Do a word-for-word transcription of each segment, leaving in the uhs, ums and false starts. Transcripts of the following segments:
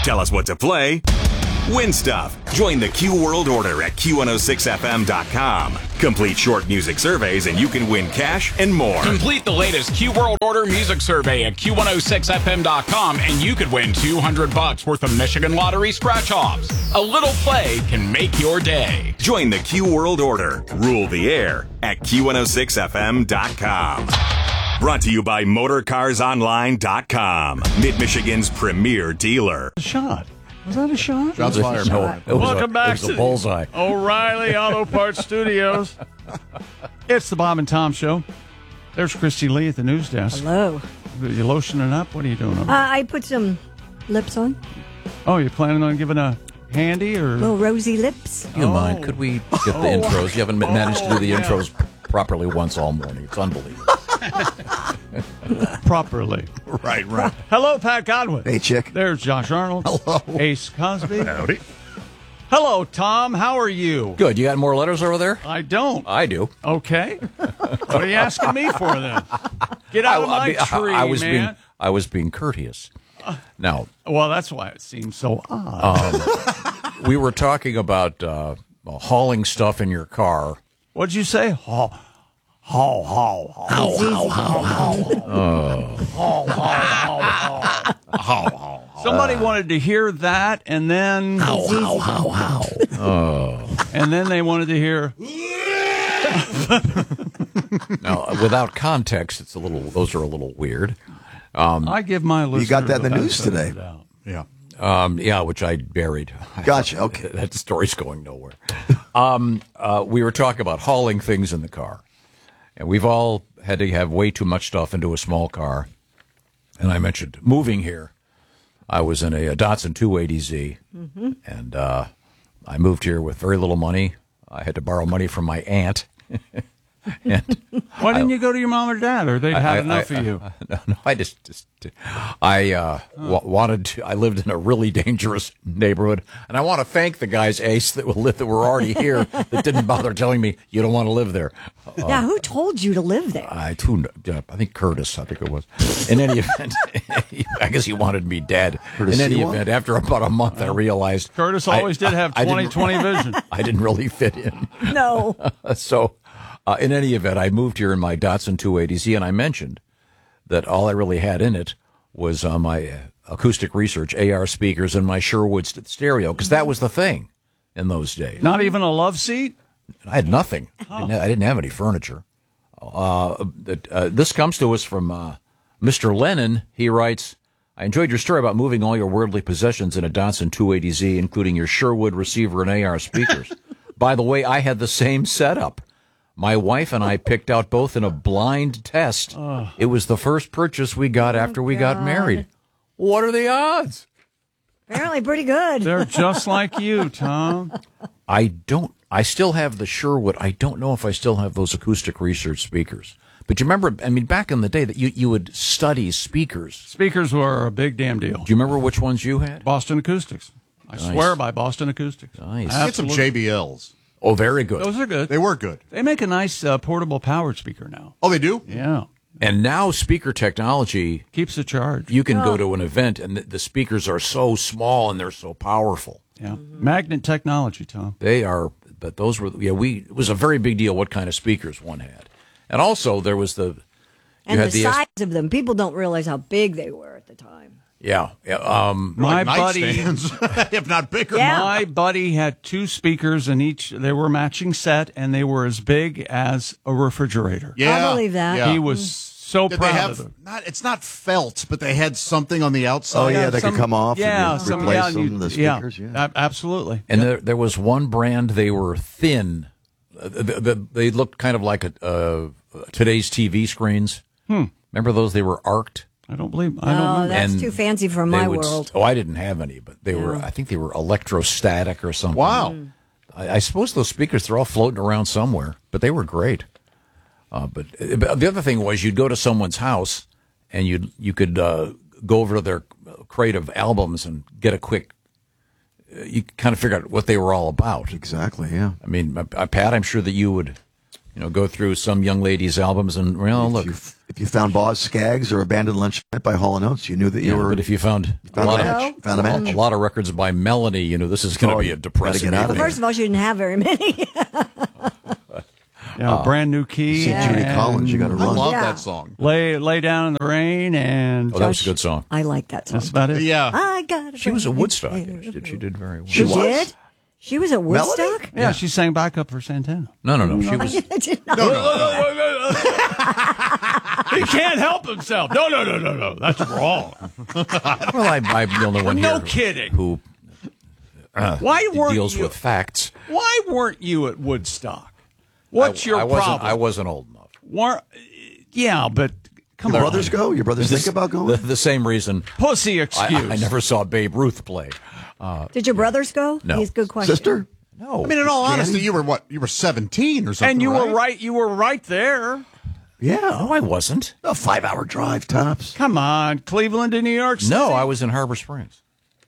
Tell us what to play. Win stuff. Join the Q World Order at Q one oh six F M dot com. Complete short music surveys and you can win cash and more. Complete the latest Q World Order music survey at Q one oh six F M dot com and you could win two hundred bucks worth of Michigan Lottery scratch-offs. A little play can make your day. Join the Q World Order. Rule the air at Q one oh six F M dot com. Brought to you by Motor Cars Online dot com. Mid-Michigan's premier dealer. Shot. Was that a shot? Shots fired. No, It was Welcome a, back it was to a bullseye. the O'Reilly Auto Parts Studios. It's the Bob and Tom Show. There's Christy Lee at the news desk. Hello. You lotioning up? What are you doing? Over Uh, I put some lips on. oh, you planning on giving a handy or? Little rosy lips. Do you mind? Could we get the intros? You haven't managed to do the intros properly once all morning. It's unbelievable. Properly. Right, right. Hello, Pat Godwin. Hey, chick. There's Josh Arnold. Hello. Ace Cosby. Howdy. Hello, Tom. How are you? Good. You got more letters over there? I don't. I do. Okay. What are you asking me for then? Get out of my I, I, tree, I was man. being I was being courteous. Now, Well, that's why it seems so odd. we were talking about uh, hauling stuff in your car. What'd you say? Haul, haul, haul, haul. Somebody wanted to hear that, and then and then they wanted to hear. Now, without context, it's a little. Those are a little weird. I give my listeners. You got that in the benefit news of the today. doubt. Yeah. Um, yeah, which I buried. Gotcha. Okay. That story's going nowhere. Um, uh, we were talking about hauling things in the car, and we've all had to have way too much stuff into a small car. And I mentioned moving here. I was in a, a Datsun two eighty Z, mm-hmm. and uh, I moved here with very little money. I had to borrow money from my aunt. and Why didn't I, you go to your mom or dad, or they'd I, had I, enough I, of you? I, no, no, I just, just I uh, oh. w- wanted to. I lived in a really dangerous neighborhood, and I want to thank the guys, Ace, that were that were already here that didn't bother telling me you don't want to live there. Uh, yeah, who told you to live there? I too, uh, I think Curtis. I think it was. In any event, I guess he wanted me dead. Curtis in any Sewell? event, after about a month, I realized Curtis always I, did have twenty twenty vision. I didn't really fit in. No. so. Uh, in any event, I moved here in my Datsun two eighty Z, and I mentioned that all I really had in it was uh, my uh, acoustic research, A R speakers, and my Sherwood st- stereo, because that was the thing in those days. Not even a love seat? I had nothing. Oh. I, didn't have, I didn't have any furniture. Uh, uh, this comes to us from uh, Mister Lennon. He writes, I enjoyed your story about moving all your worldly possessions in a Datsun two eighty Z, including your Sherwood receiver and A R speakers. By the way, I had the same setup. My wife and I picked out both in a blind test. Oh. It was the first purchase we got after we God. got married. What are the odds? Apparently pretty good. They're just like you, Tom. I don't, I still have the Sherwood. I don't know if I still have those acoustic research speakers. But you remember, I mean, back in the day that you, you would study speakers. Speakers were a big damn deal. Do you remember which ones you had? Boston Acoustics. I Nice. swear by Boston Acoustics. Nice. Get some J B Ls. Oh, very good. Those are good. They were good. They make a nice uh, portable powered speaker now. Oh, they do? Yeah. And now speaker technology keeps the charge. You can oh. go to an event and the, the speakers are so small and they're so powerful. Yeah. Mm-hmm. Magnet technology, Tom. They are, but those were, yeah, we, it was a very big deal what kind of speakers one had. And also there was the, you and had the, the size of them. People don't realize how big they were at the time. Yeah. yeah um, my like buddy, if not bigger. Yeah. my buddy had two speakers and each, they were matching set and they were as big as a refrigerator. Yeah. I believe that. Yeah. He was so Did proud they of have them. not? It's not felt, but they had something on the outside. Oh, yeah, they some- could come off yeah, and you some, replace yeah, them, you- the speakers. Yeah, Yeah, ab- absolutely. and there, there was one brand, they were thin. Uh, the, the, they looked kind of like a, uh, today's T V screens. Hmm. Remember those? They were arced. I don't believe. I don't Oh, remember. that's And too fancy for They my would- world. Oh, I didn't have any, but they were, Yeah. I think they were electrostatic or something. Wow. I, I suppose those speakers, they're all floating around somewhere, but they were great. Uh, but, but the other thing was you'd go to someone's house and you'd, you could uh, go over to their crate of albums and get a quick, uh, you kind of figure out what they were all about. exactly. Yeah. I mean, uh, Pat, I'm sure that you would you know, go through some young lady's albums and, well, look. If you, if you found Boz Skaggs or Abandoned Lunch by Hall and Oates, you knew that you Yeah, were. but if you found, a found lot a of match. Found a match. a lot of records by Melanie, you know, this is going to Oh, be you a depressing gotta get out of evening. there. First of all, she didn't have very many. Yeah, brand new key. See Judy and Collins, you got to I run. love Yeah. that song. Lay lay down in the rain, and Oh, that was a good song. I like that song. that's about it. Yeah. I got She was a Woodstock. She did, she did very well. She was? did? She was at Woodstock? Yeah, she sang backup for Santana. No, no, no. She was. I did not. He can't help himself. No, no, no, no, no. That's wrong. Well, I, I'm the only one No here kidding. who Why weren't deals you? with facts. Why weren't you at Woodstock? What's I, your I wasn't, problem? I wasn't old enough. Weren't- yeah, but come Your on. brothers go? Your brothers think about going? The, the same reason Pussy I, excuse. I never saw Babe Ruth play. Did your brothers go? No. He's a good question. Sister? No. I mean, in all honesty, you were what? You were seventeen or something. and you right? were right. You were right there. Yeah. no, I wasn't. A five hour drive, tops. Come on, Cleveland to New York City. No, I was in Harbor Springs.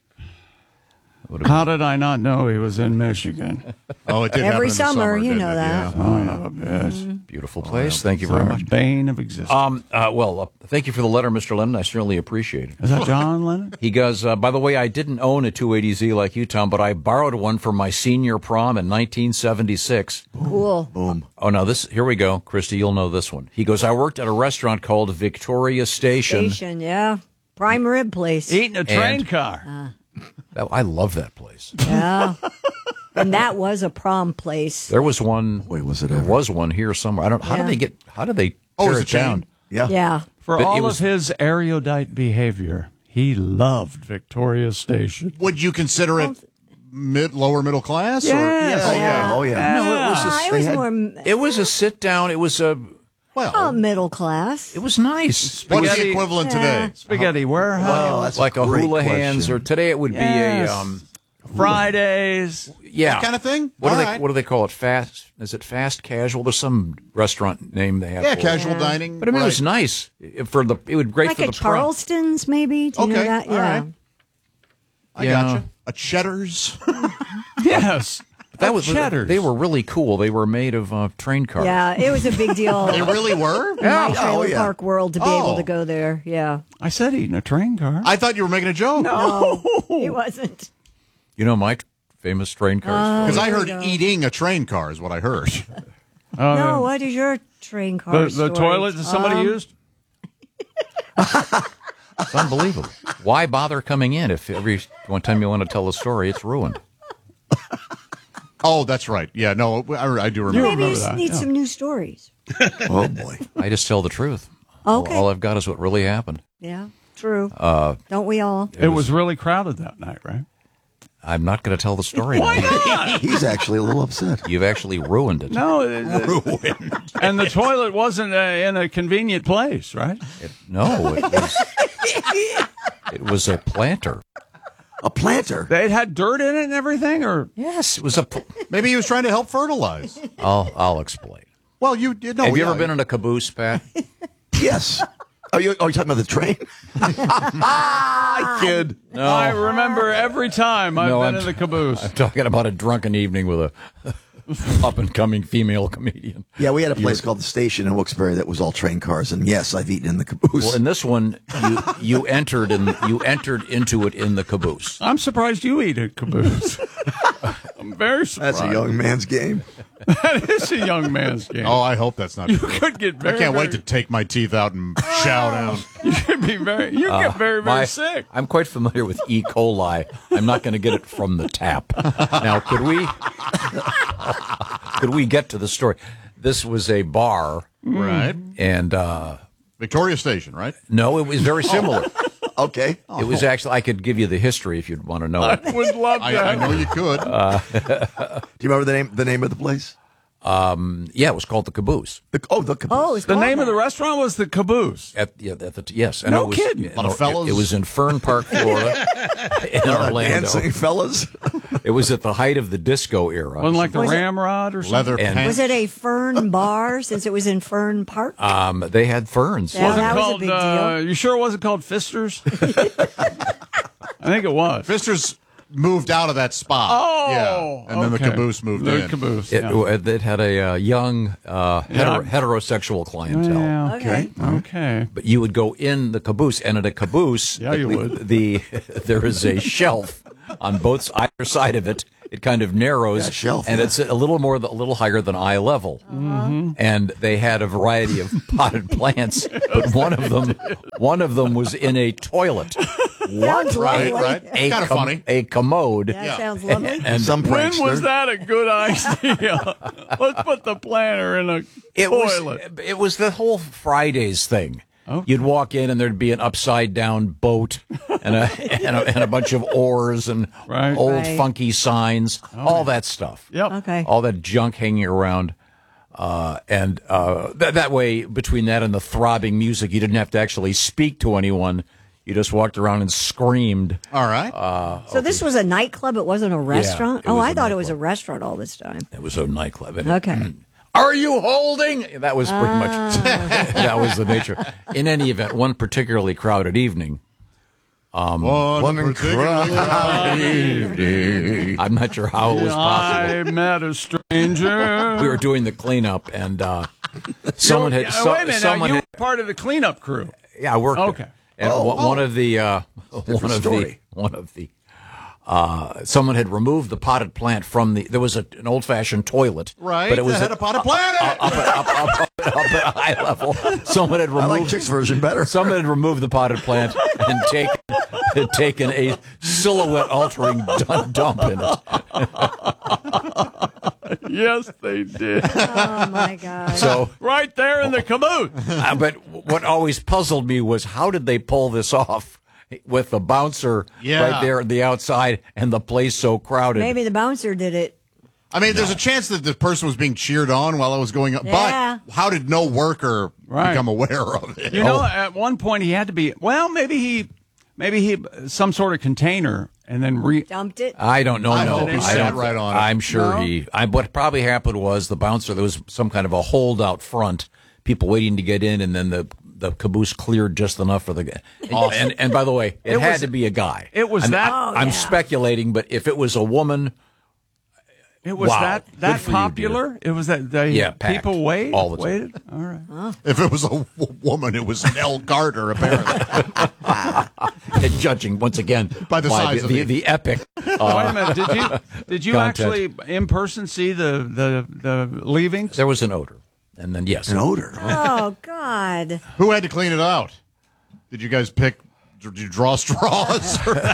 How did I not know he was in Michigan? Oh, it did happen Every in the summer, you didn't know it? that. Yeah. Oh, yeah, bitch. Beautiful place. Thank you very much. Bane of existence. Um. Uh, well, uh, thank you for the letter, Mister Lennon. I certainly appreciate it. Is that John Lennon? He goes, uh, by the way, I didn't own a two eighty Z like you, Tom, but I borrowed one for my senior prom in nineteen seventy-six. Cool. Boom. Oh, no, this, here we go. Christy, you'll know this one. He goes, I worked at a restaurant called Victoria Station. Station, yeah. Prime rib place. Eating a train And- car. That- I love that place. Yeah. And that was a prom place. There was one. Boy, was it There ever. was one here somewhere. I don't. How Yeah. did they get? How did they Oh, tear it was it a chain? down? Yeah. Yeah. For But it all was- of his erudite behavior, he loved Victoria Station. Would you consider it mid, lower middle class? Yes. Or? Oh, yeah. Oh, yeah. No, it was. Ah, A, it was had- more it was a sit down. It was a. Well, oh, middle class. It was nice. what is the spaghetti- equivalent Yeah. today? Spaghetti warehouse. Well, that's Like a great hula hands, question. or today it would Yes. be a. Um, Fridays. yeah, That kind of thing? What do All they? right. What do they call it? Fast? Is it fast casual? There's some restaurant name they have. Yeah, for it. casual dining. But I mean, it was right. nice It- for the. It would great Like for a the prom. Charleston's, maybe? Do you know Okay, that? all Yeah. right. I Yeah. gotcha. A Cheddar's. Yes. That was Cheddars. They were really cool. They were made of uh, train cars. Yeah, it was a big deal They in really were? my trailer Oh, yeah. park world to be able Oh. to go there. Yeah. I said eating a train car. I thought you were making a joke. No, it wasn't. You know my t- famous train cars. Because I There we heard go. eating a train car is what I heard. Oh, No, what is your train car the, the story? toilet that somebody Um, used? It's unbelievable. Why bother coming in if every one time you want to tell a story, it's ruined? Oh, that's right. Yeah, no, I, I do remember. Maybe you remember just that, need yeah. some new stories. Oh, boy. I just tell the truth. All- Okay. All, I've got is what really happened. Yeah, true. Uh, Don't we all? It was really crowded that night, right? I'm not going to tell the story. Why now. not? He's actually a little upset. You've actually ruined it. No, it- it- and the toilet wasn't uh, in a convenient place, right? It- no, it was. It was a planter. A planter. It had dirt in it and everything, or Yes, it was a. pl- Maybe he was trying to help fertilize. I'll I'll explain. Well, you did know. Have you yeah. ever been in a caboose, Pat? Yes. Oh, you, oh, you're talking about the train? I kid. No. I remember every time I've No, been I'm- in the caboose. I'm talking about a drunken evening with a up and coming female comedian. Yeah, we had a place called the Station in Wilkes-Barre that was all train cars, and yes, I've eaten in the caboose. Well, in this one, you you entered in you entered into it in the caboose. I'm surprised you eat a caboose. I'm very surprised. That's a young man's game. That is a young man's game. Oh, I hope that's not you true. could get very. I can't wait to very- take my teeth out and shout out. You could be very. You get very, very My- sick. I'm quite familiar with E. coli. I'm not going to get it from the tap. Now, could we could we get to the story? This was a bar, Right. and uh, Victoria Station, right? no, it was very similar. Okay. It was actually. I could give you the history if you'd want to know it. I would love I, that. I know you could. Do you remember the name the name of the place? Yeah, it was called the Caboose. The, oh, the caboose. Oh, it's The called name of the that. restaurant was the Caboose. At, yeah, at the, yes, and No it was, kidding. you A lot of know, fellas. It, it was in Fern Park, Florida, in Orlando. Dancing fellas. It was at the height of the disco era. Wasn't like the Was it- Ramrod or something. Leather and- pants. Was it a Fern bar since it was in Fern Park? Um, they had ferns. Yeah. Wasn't that was a called, big uh, deal. You sure it wasn't called Fisters? I think it was. Fister's moved out of that spot. Oh, yeah. And then okay. the caboose moved the in. caboose. It, yeah. it had a uh, young uh, hetero- Yeah. heterosexual clientele. Yeah, Okay. Okay. But you would go in the caboose, and at a caboose, Yeah, you the, would. The, there is a shelf on both either side of it. It kind of narrows, Yeah, shelf, and yeah. it's a little more, a little higher than eye level. Mm-hmm. And they had a variety of potted plants, but one of them, one of them was in a toilet. Sounds Right, lovely. right. A Kind of com- funny. A commode. That Yeah. sounds lovely. And Some When prankster. was that a good idea? Let's put the planter in a it toilet. was, it was the whole Fridays thing. Okay. You'd walk in and there'd be an upside down boat and a and a, and a bunch of oars and Right. old Right. funky signs, all that stuff. Yep. Okay. All that junk hanging around. Uh, and uh, th- that way, between that and the throbbing music, you didn't have to actually speak to anyone. You just walked around and screamed. All right. So this was a nightclub. It wasn't a restaurant. it Oh, was I a thought it was a nightclub. restaurant all this time. It was a nightclub. And Okay. Are you holding? That was pretty much Ah. that was the nature. In any event, one particularly crowded evening. One, One particularly I'm not sure how it was possible. I met a stranger. We were doing the cleanup, and uh, someone had Yeah, so, wait a minute. someone now, you had, were part of the cleanup crew. yeah, I worked there. Okay. And Oh, one, oh. one of the uh, one of story. the one of the uh, someone had removed the potted plant from the. There was a, an old fashioned toilet, Right. But it was the head at, of Pot of Planet. up, at, up, up, up, up at eye level. Someone had I removed. like Chick's version better. Someone had removed the potted plant and taken had taken a silhouette altering dump, dump in it. Yes, they did. Oh my God. So, Right there in the caboose. uh, but what always puzzled me was how did they pull this off with the bouncer Yeah. right there at the outside and the place so crowded? Maybe the bouncer did it. I mean, there's a chance that the person was being cheered on while it was going on. Yeah. But how did no worker Right. become aware of it? You know, at one point he had to be. Well, maybe he, maybe he, some sort of container, and then re. Dumped it. I don't know. I no, hope he I sat don't. right on it. I'm sure No? he. I, what probably happened was the bouncer. There was some kind of a hold out front. People waiting to get in, and then the the caboose cleared just enough for the guy. And, and, and by the way, it, It had was- to be a guy. it was I mean, that- I, Oh, I'm yeah. speculating, but if it was a woman, It was Wow. that Good that for you, popular. It was that they Yeah, packed. people wait All the time. waited. All right. If it was a w- woman, it was Nell Carter, apparently. and judging once again By the size the, of the, it. the epic. Wait a Uh, minute. Did you did you Content. actually in person see the the the leavings? there was an odor, and then yes, An odor. Oh God. Who had to clean it out? Did you guys pick? Did you draw straws?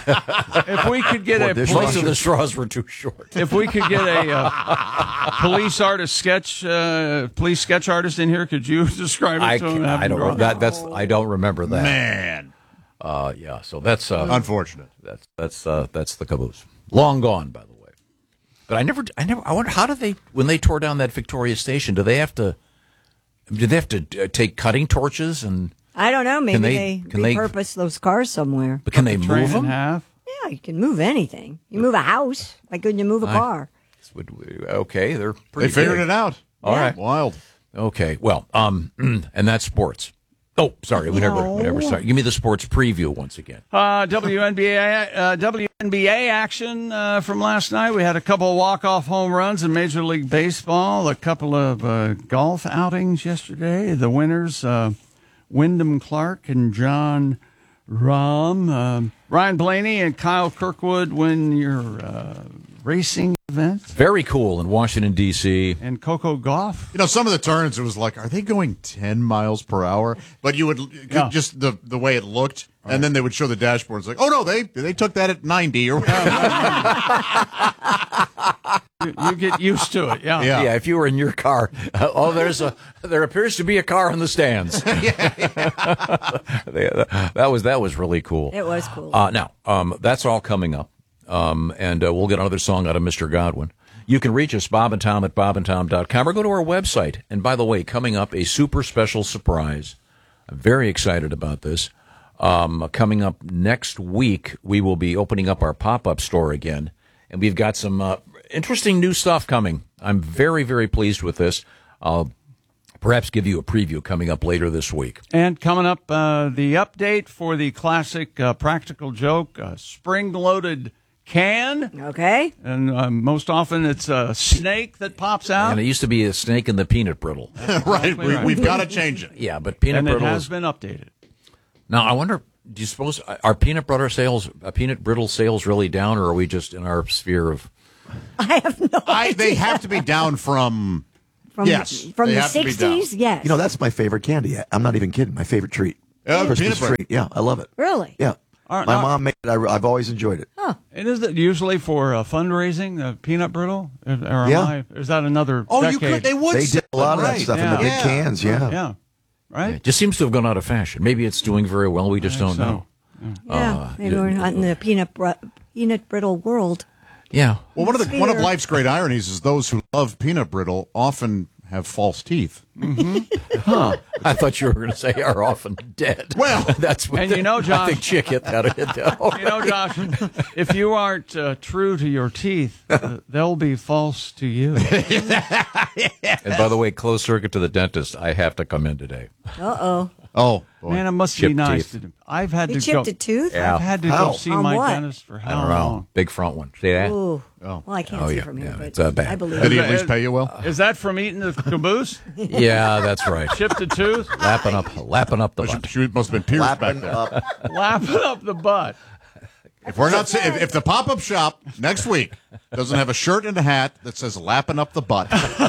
If we could get a dish most police, of the straws were too short. if we could get a uh, police artist sketch uh, police sketch artist in here, could you describe it I, to him? can't- and have I him don't. draw know. it? That that's I don't remember that. Man, Uh, yeah, so that's uh, unfortunate. that's that's uh, that's the caboose. Long gone, by the way. But I never, I never. I wonder how do they when they tore down that Victoria Station? Do they have to? Do they have to uh, take cutting torches and? I don't know. Maybe they- they, can they- repurpose those cars somewhere. But can they Train move in them? half. Yeah, you can move anything. You move a house. Why couldn't you move a I- car? Would we- Okay, they're pretty. They figured big. it out. All right. Wild. Okay, well, um, and that's sports. Oh, sorry, we never, we never started. Give me the sports preview once again. Uh, W N B A uh, W N B A action uh, from last night. We had a couple of walk-off home runs in Major League Baseball, a couple of uh, golf outings yesterday. The winners, uh, Wyndham Clark and John Rahm. Um Ryan Blaney and Kyle Kirkwood win your uh, racing event. Very cool in Washington D C. And Coco Gauff. You know, some of the turns, it was like, are they going ten miles per hour? But you would you could Yeah. just the the way it looked, and then they would show the dashboard. It's like, oh no, they they took that at ninety or whatever. You, you get used to it. Yeah. Yeah. Yeah, if you were in your car, uh, oh, there's a there appears to be a car in the stands. They- that was that was really cool. It was cool. Uh, now, um, that's all coming up, um, and uh, we'll get another song out of Mister Godwin. You can reach us, Bob and Tom at bob and tom dot com, or go to our website. And by the way, coming up, a super special surprise. I'm very excited about this. Um, coming up next week, we will be opening up our pop-up store again, and we've got some uh, interesting new stuff coming. I'm very, very pleased with this. I'll perhaps give you a preview coming up later this week. And coming up, uh, the update for the classic uh, Practical Joke, uh, spring-loaded can. Okay. And uh, most often it's a snake that pops out. And it used to be a snake in the peanut brittle. right. We, right. We've got to change it. Yeah, but peanut and it brittle has is, been updated. Now, I wonder, do you suppose, are peanut butter sales, uh, peanut brittle sales really down, or are we just in our sphere of... I have no I, idea. they have to be down from... From, yes. From they the have to be down. sixties, yes. You know, that's my favorite candy. I'm not even kidding. My favorite treat. Uh, Christmas peanut butter. treat. Yeah, I love it. Really? Yeah. Aren't- My aren't- mom made it. I, I've always enjoyed it. And is it usually for uh, fundraising, uh, peanut brittle? Or, or am Yeah. I, is that another Oh, decade? you could. They would. They sell did a lot it, of that right. stuff in Yeah. the big Yeah. cans. Yeah. Yeah. Right? It just seems to have gone out of fashion. Maybe it's doing very well. We just don't so. know. Yeah. Uh, Maybe we're not in the peanut, br- peanut brittle world. Yeah. Well, one of the one of Fear. life's great ironies is those who love peanut brittle often have false teeth. Huh. I thought you were going to say are often dead. Well, that's what and you know, I Josh- think Chick hit that. Hit that. You know, Josh, if you aren't uh, true to your teeth, uh, they'll be false to you. And by the way, closed circuit to the dentist. I have to come in today. Uh-oh. oh, boy. Man, it must be Chipped nice. teeth. To, I've had You to go. chipped a tooth? Yeah. I've had to How? go see On my what? dentist for I how don't know. long? Big front one. See that? Ooh. Oh. Well, I can't Oh, see yeah, from here, yeah, but it's, uh, bad. I believe Did he it. at least pay you well? Is that from eating the caboose? Yeah, that's right. Chipped a tooth? Lapping up, lapping up the butt. She must have been pierced back Lapping there. up. Lapping up the butt. If we're not, if, if the pop-up shop next week doesn't have a shirt and a hat that says "lapping up the butt,"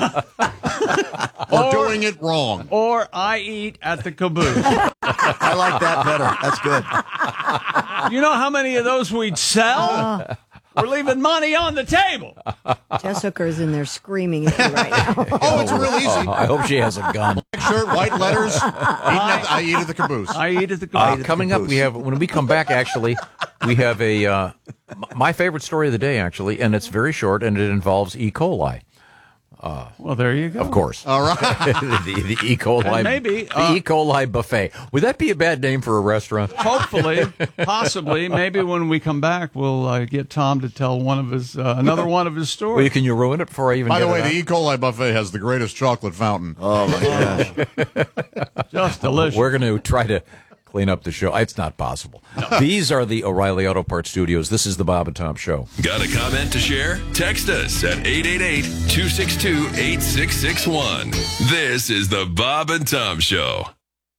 or doing it wrong, Or I eat at the caboose. I like that better. That's good. You know how many of those we'd sell? We're leaving money on the table. Jess Hooker's in there screaming at you right now. oh, it's real easy. Oh, I hope she has a gun. Shirt, white letters. Eating at, I eat at the caboose. I eat at the Uh, caboose. coming up, we have when we come back. Actually, we have a uh, m- my favorite story of the day. Actually, and it's very short, and it involves E. coli. Well, there you go. Of course, All right. the, the E. coli, And maybe, the uh, E. coli buffet. Would that be a bad name for a restaurant? Hopefully, possibly, maybe when we come back, we'll uh, get Tom to tell one of his, uh, another one of his stories. Well, can you ruin it before I even? By get the way, it out? the E. coli buffet has the greatest chocolate fountain. Oh my gosh. Just delicious. We're going to try to clean up the show. It's not possible. These are the O'Reilly Auto Parts Studios. This is the Bob and Tom Show. Got a comment to share? Text us at eight eight eight, two six two, eight six six one. This is the Bob and Tom Show.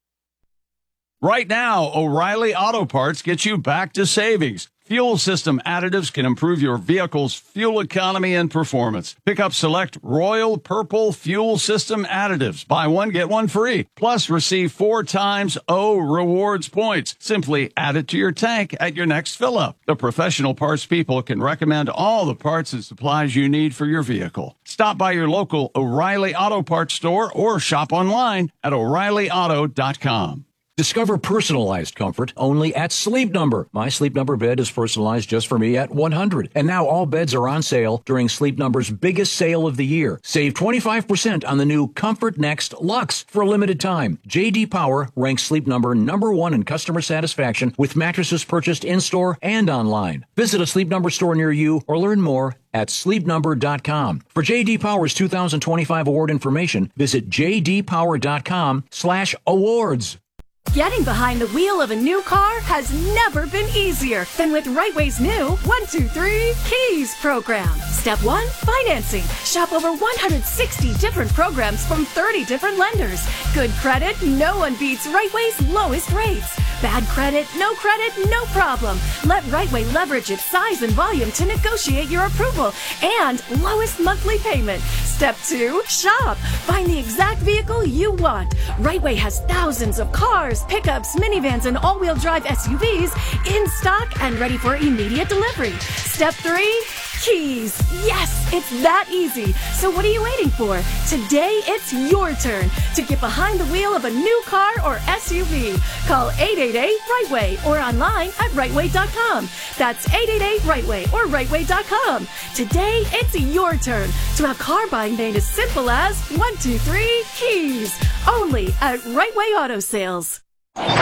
Right now, O'Reilly Auto Parts gets you back to savings. Fuel system additives can improve your vehicle's fuel economy and performance. Pick up select Royal Purple Fuel System additives. Buy one, get one free. Plus, receive four times O rewards points. Simply add it to your tank at your next fill-up. The professional parts people can recommend all the parts and supplies you need for your vehicle. Stop by your local O'Reilly Auto Parts store or shop online at O'Reilly Auto dot com. Discover personalized comfort only at Sleep Number. My Sleep Number bed is personalized just for me at one hundred. And now all beds are on sale during Sleep Number's biggest sale of the year. Save twenty-five percent on the new Comfort Next Luxe for a limited time. J D Power ranks Sleep Number number one in customer satisfaction with mattresses purchased in-store and online. Visit a Sleep Number store near you or learn more at sleep number dot com. For J D Power's two thousand twenty-five award information, visit j d power dot com slash awards. Getting behind the wheel of a new car has never been easier than with Rightway's new one two three Keys program. Step one, financing. Shop over one hundred sixty different programs from thirty different lenders. Good credit, no one beats Rightway's lowest rates. Bad credit, no credit, no problem. Let Rightway leverage its size and volume to negotiate your approval and lowest monthly payment. Step two, shop. Find the exact vehicle you want. Rightway has thousands of cars, pickups, minivans, and all-wheel drive S U Vs in stock and ready for immediate delivery. Step three, keys. Yes, it's that easy. So what are you waiting for? Today, it's your turn to get behind the wheel of a new car or S U V. Call eight eight eight, RIGHTWAY or online at rightway dot com. That's eight eight eight, RIGHTWAY or rightway dot com. Today, it's your turn to have car buying made as simple as one two three keys. Only at Rightway Auto Sales.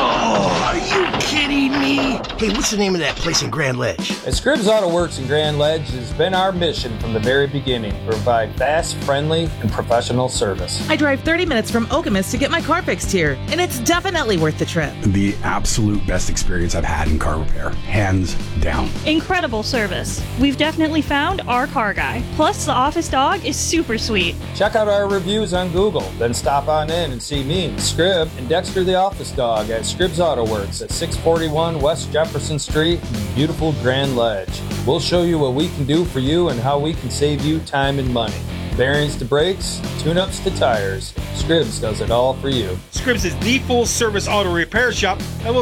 Oh, are you kidding me? Hey, what's the name of that place in Grand Ledge? At Scribbs Auto Works in Grand Ledge, it's been our mission from the very beginning to provide fast, friendly, and professional service. I drive thirty minutes from Okemos to get my car fixed here, and it's definitely worth the trip. The absolute best experience I've had in car repair, hands down. Incredible service. We've definitely found our car guy. Plus, the office dog is super sweet. Check out our reviews on Google, then stop on in and see me, Scribb, and Dexter the office dog at Scribbs Auto Works at six forty-one West Jefferson Street in beautiful Grand Ledge. We'll show you what we can do for you and how we can save you time and money. Bearings to brakes, tune-ups to tires, Scribbs does it all for you. Scribbs is the full-service auto repair shop that will